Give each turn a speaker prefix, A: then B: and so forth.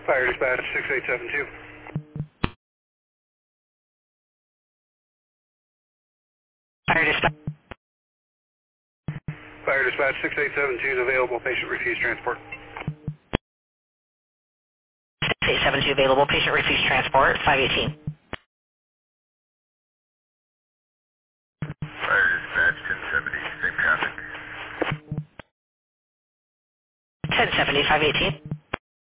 A: Fire dispatch 6872.
B: Fire dispatch
A: Fire dispatch 6872 is available. Patient refused transport.
B: 6872 available. Patient refused transport. 518.
C: Fire dispatch 1070, same traffic.
B: 1070, 518.